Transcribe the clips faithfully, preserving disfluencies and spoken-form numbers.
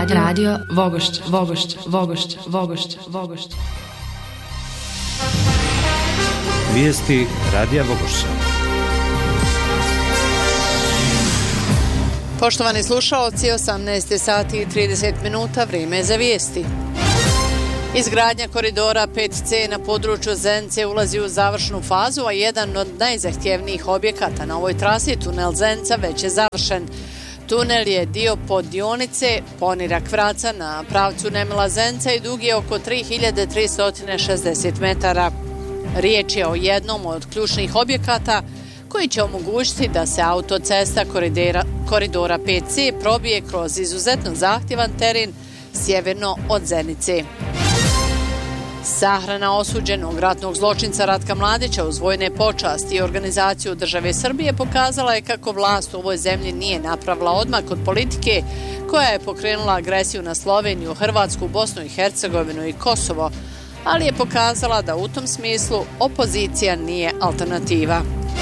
Radio, Radio Vogošć, Vogošć, Vogošć, Vogošć, Vogošć. Vijesti Radija Vogošća. Poštovani slušaoci, osamnaest sati i trideset minuta, vrijeme je za vijesti. Izgradnja koridora pet ce na području Zenice ulazi u završnu fazu, a jedan od najzahtjevnijih objekata na ovoj trasi, tunel Zenica, već je završen. Tunel je dio poddionice Ponirak-Vraca na pravcu Nemila-Zenica i dug je oko tri hiljade tristo šezdeset metara. Riječ je o jednom od ključnih objekata koji će omogućiti da se autocesta koridora, koridora pet ce probije kroz izuzetno zahtjevan teren sjeverno od Zenice. Sahrana osuđenog ratnog zločinca Ratka Mladića uz vojne počasti i organizaciju države Srbije pokazala je kako vlast u ovoj zemlji nije napravila odmak od politike koja je pokrenula agresiju na Sloveniju, Hrvatsku, Bosnu i Hercegovinu i Kosovo, ali je pokazala da u tom smislu opozicija nije alternativa.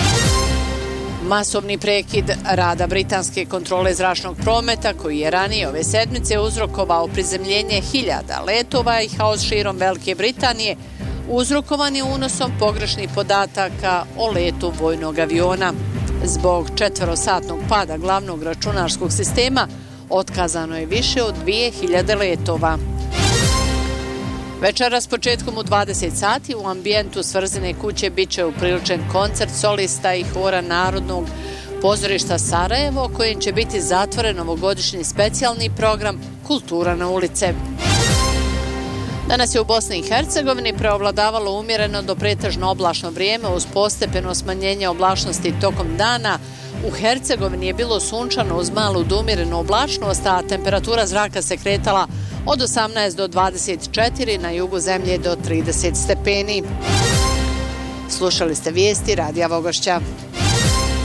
Masovni prekid rada britanske kontrole zračnog prometa, koji je ranije ove sedmice uzrokovao prizemljenje hiljada letova i haos širom Velike Britanije, uzrokovan je unosom pogrešnih podataka o letu vojnog aviona. Zbog četverosatnog pada glavnog računarskog sistema otkazano je više od dvije hiljade letova. Večeras početkom u dvadeset sati u ambijentu Svrzine kuće bit će upriličen koncert solista i hora Narodnog pozorišta Sarajevo, kojim će biti zatvoren ovogodišnji specijalni program Kultura na ulice. Danas je u Bosni i Hercegovini preovladavalo umjereno do pretežno oblačno vrijeme uz postepeno smanjenje oblačnosti tokom dana. U Hercegovini je bilo sunčano uz malu do umjerenu oblačnost, a temperatura zraka se kretala od osamnaest do dvadeset četiri, na jugu zemlje do trideset stepeni. Slušali ste vijesti Radija Vogošća.